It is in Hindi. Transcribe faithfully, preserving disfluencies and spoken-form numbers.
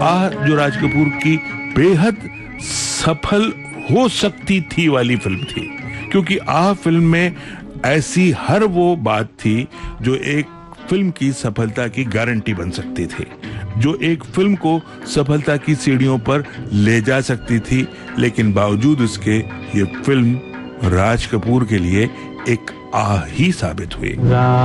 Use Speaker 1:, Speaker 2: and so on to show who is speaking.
Speaker 1: आ जो राज कपूर की बेहद सफल हो सकती थी वाली फिल्म थी, क्योंकि आ फिल्म में ऐसी हर वो बात थी जो एक फिल्म की सफलता की गारंटी बन सकती थी, जो एक फिल्म को सफलता की सीढ़ियों पर ले जा सकती थी। लेकिन बावजूद उसके ये फिल्म राज कपूर के लिए एक आ ही साबित हुई।